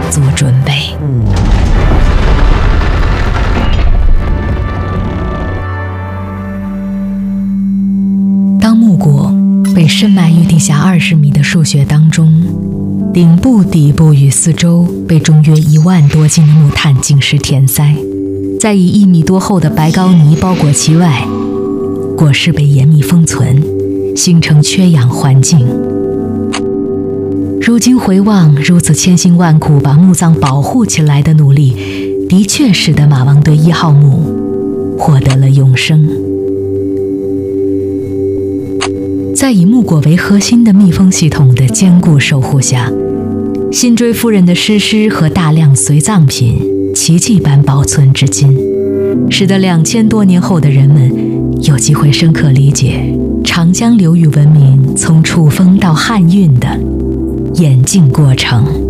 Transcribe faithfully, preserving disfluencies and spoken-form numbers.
做准备。当木果被深埋于地下二十米的数穴当中，顶部、底部与四周被重约一万多斤的木炭紧实填塞，再以一米多厚的白膏泥包裹其外，果实被严密封存，形成缺氧环境。如今回望，如此千辛万苦把墓葬保护起来的努力，的确使得马王堆一号墓获得了永生。在以木果为核心的密封系统的坚固守护下，辛追夫人的尸尸和大量随葬品奇迹般保存至今，使得两千多年后的人们有机会深刻理解长江流域文明从楚风到汉运的演进过程。